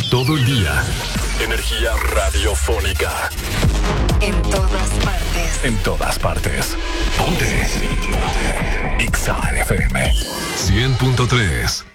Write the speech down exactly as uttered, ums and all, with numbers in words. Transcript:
Todo el día. Energía radiofónica. En todas partes. En todas partes. Ponte. Ponte. X A F M. cien punto tres.